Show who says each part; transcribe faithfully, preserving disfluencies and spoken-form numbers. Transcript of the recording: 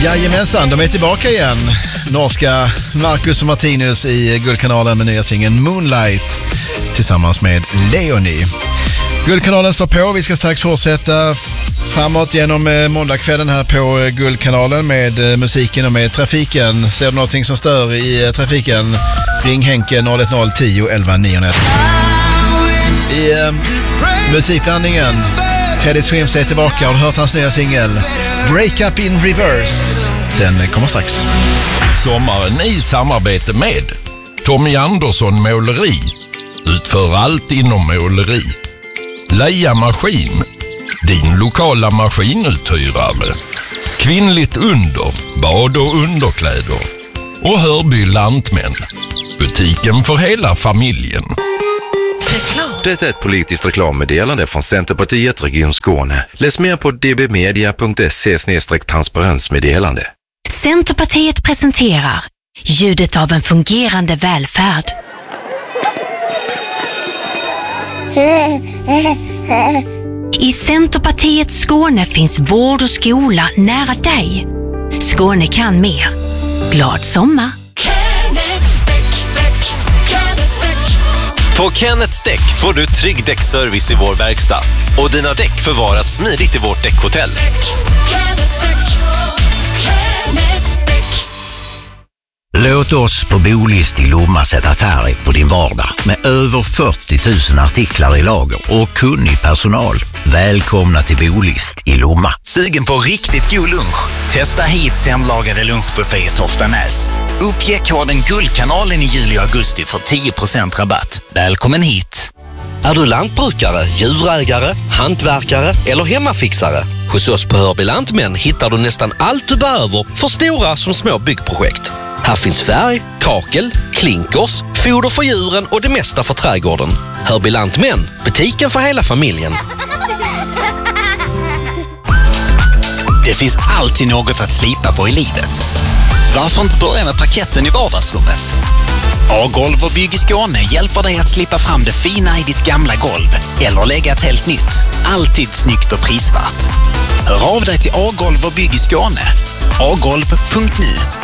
Speaker 1: Jajamensan, de är tillbaka igen. Norska Marcus och Martinus i Guldkanalen med nya singeln Moonlight tillsammans med Leonie. Guldkanalen står på. Vi ska strax fortsätta framåt genom måndagskvällen här på Guldkanalen med musiken och med trafiken. Ser du någonting som stör i trafiken? Ring Henke noll ett noll tio elva nionhundraett. I eh, musikblandningen Teddy Swims är tillbaka. Har du hört hans nya singel Break Up in Reverse? Den kommer strax.
Speaker 2: Sommaren i samarbete med Tommy Andersson Måleri. Utför allt inom måleri. Leia Maskin, din lokala maskinuthyrare. Kvinnligt under, bad och underkläder. Och Hörby Lantmän, butiken för hela familjen.
Speaker 3: Det är ett politiskt reklammeddelande från Centerpartiet Region Skåne. Läs mer på d b media punkt se slash transparensmeddelande.
Speaker 4: Centerpartiet presenterar ljudet av en fungerande välfärd. I Centerpartiet Skåne finns vård och skola nära dig. Skåne kan mer. Glad sommar!
Speaker 5: På Kenneths Däck får du trygg däckservice i vår verkstad. Och dina däck förvaras smidigt i vårt däckhotell.
Speaker 6: Låt oss på Bolist i Lomma sätta färg på din vardag med över fyrtio tusen artiklar i lager och kunnig personal. Välkomna till Bolist i Lomma.
Speaker 7: Sugen på riktigt god lunch? Testa hit hemlagade lunchbuffé i Toftanäs. Uppge koden Guldkanalen i juli och augusti för tio procent rabatt. Välkommen hit!
Speaker 8: Är du lantbrukare, djurägare, hantverkare eller hemmafixare? Hos oss på Hörby Lantmän hittar du nästan allt du behöver för stora som små byggprojekt. Här finns färg, kakel, klinkers, foder för djuren och det mesta för trädgården. Hörby Lantmän, butiken för hela familjen.
Speaker 7: Det finns alltid något att slipa på i livet. Varför inte börja med parketten i vardagsrummet? A-golv och Bygg i Skåne hjälper dig att slippa fram det fina i ditt gamla golv eller lägga ett helt nytt. Alltid snyggt och prisvärt. Hör av dig till A-golv och Bygg i Skåne. a golv punkt nu.